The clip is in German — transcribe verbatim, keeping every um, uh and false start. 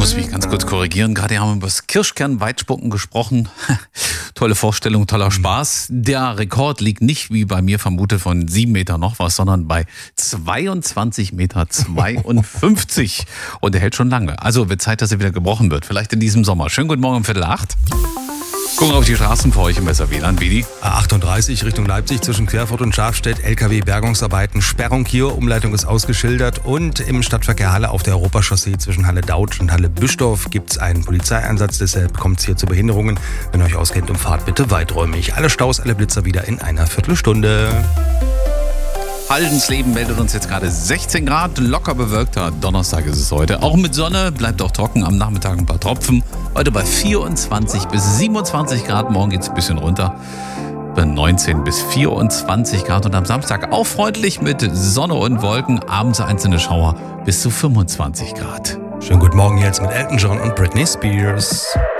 muss mich ganz kurz korrigieren. Gerade haben wir über das Kirschkern-Weitspucken gesprochen. Tolle Vorstellung, toller Spaß. Der Rekord liegt nicht, wie bei mir vermutet, von sieben Meter noch was, sondern bei zweiundzwanzig Meter zweiundfünfzig. Und der hält schon lange. Also wird Zeit, dass er wieder gebrochen wird. Vielleicht in diesem Sommer. Schönen guten Morgen um Viertel acht. Gucken auf die Straßen für euch im Besser W L A N, Vidi. A achtunddreißig Richtung Leipzig zwischen Querfurt und Schafstedt. L K W-Bergungsarbeiten, Sperrung hier, Umleitung ist ausgeschildert. Und im Stadtverkehr Halle auf der Europachaussee zwischen Halle Dautsch und Halle Büstorf gibt es einen Polizeieinsatz. Deshalb kommt es hier zu Behinderungen. Wenn ihr euch auskennt, umfahrt bitte weiträumig. Alle Staus, alle Blitzer wieder in einer Viertelstunde. Haldensleben meldet uns jetzt gerade sechzehn Grad, locker bewölkter Donnerstag ist es heute. Auch mit Sonne, bleibt auch trocken, am Nachmittag ein paar Tropfen. Heute bei vierundzwanzig bis siebenundzwanzig Grad, morgen geht es ein bisschen runter. Bei neunzehn bis vierundzwanzig Grad und am Samstag auch freundlich mit Sonne und Wolken, abends einzelne Schauer bis zu fünfundzwanzig Grad. Schönen guten Morgen jetzt mit Elton John und Britney Spears.